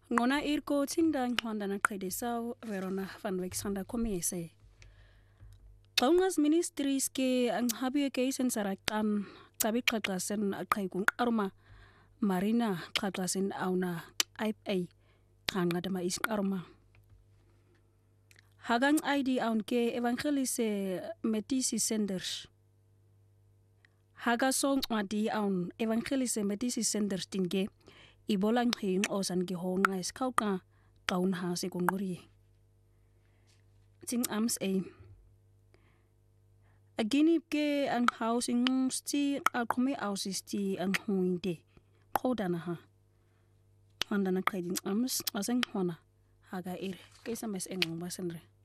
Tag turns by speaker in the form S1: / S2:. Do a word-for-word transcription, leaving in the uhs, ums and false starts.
S1: Ngona irko tinda ngwanda na qhedisau Verona van Alexander Komese. Xawungas ministries ke anghabi ke sensara qam qabi qaqasen aqhaykun qarma Marina qaqasen auna I P A qanga dama isqarma. Hagang I D aunque evangelise metisi senders. Haga song ngadi aun evangelise metisi senders tinge ibolang hing osan ki honga skauka kaun ha se kongori. Ting ams a Agini ke ang housing sti akome ausisti ang huinde. Kodana ha. Anda na kreding ams aseng hona haga ir. Kesa mes engong basenre.